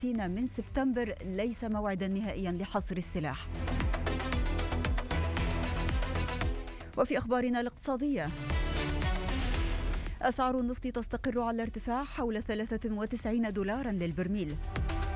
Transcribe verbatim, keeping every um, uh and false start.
وستين من سبتمبر ليس موعدا نهائيا لحصر السلاح. وفي أخبارنا الاقتصادية، أسعار النفط تستقر على ارتفاع حول ثلاثة وتسعين دولارا للبرميل.